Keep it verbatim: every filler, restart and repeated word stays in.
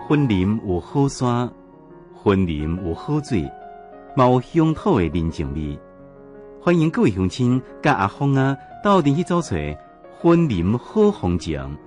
森林有好山，森林有好水，嘛有乡土的人情味。欢迎各位乡亲甲阿峰啊，斗阵去找找森林好风情。